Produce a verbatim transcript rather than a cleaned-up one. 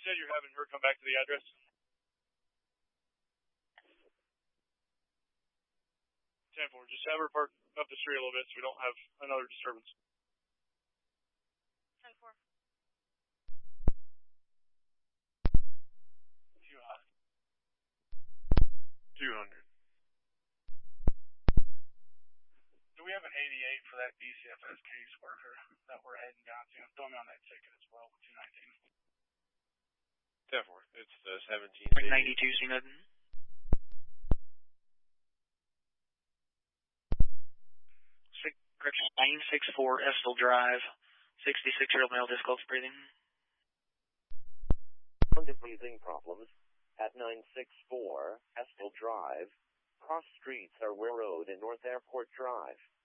said you're having her come back to the address? ten four, just have her park up the street a little bit so we don't have another disturbance. ten four. Too high. two hundred. Do we have an eighty-eight for that B C F S case worker that we're heading down to? Throw me on that ticket as well, two nineteen. ten four, it's the seventeen. ninety-two, see nothing. Correction, nine six four Estill Drive, sixty-six-year-old male, difficulty breathing. Breathing problems at nine six four Estill Drive. Cross streets are Ware Road and North Airport Drive.